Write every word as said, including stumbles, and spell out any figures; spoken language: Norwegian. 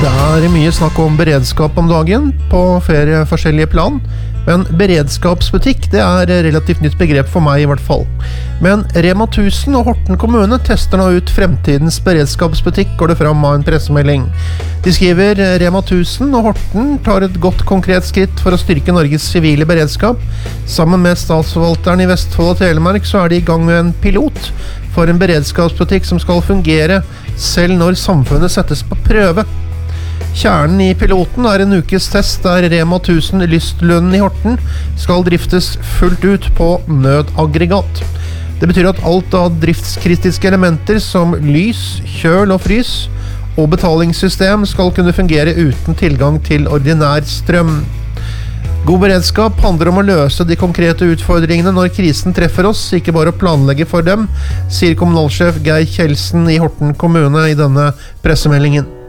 Det er mye snakk om beredskap om dagen på flere forskjellige plan, men beredskapsbutikk det er relativt nytt begrep for meg i hvert fall. Men Rema tusen og Horten kommune tester nå ut fremtidens beredskapsbutikk, går det fram av en pressemelding. De skriver Rema tusen og Horten tar et godt konkret skritt for å styrke Norges sivile beredskap. Sammen med statsforvalteren i Vestfold og Telemark så er de i gang med en pilot for en beredskapsbutikk som skal fungere selv når samfunnet settes på prøve. Kjernen i piloten er en ukes test der Rema tusen Lystlunden i Horten skal driftes fullt ut på nødaggregat. Det betyr at alt av driftskritiske elementer som lys, kjøl og frys og betalingssystem skal kunne fungere uten tilgang til ordinær strøm. God beredskap handler om å løse de konkrete utfordringene når krisen treffer oss, ikke bare å planlegge for dem, sier kommunalsjef Geir Kjeldsen i Horten kommune i denne pressemeldingen.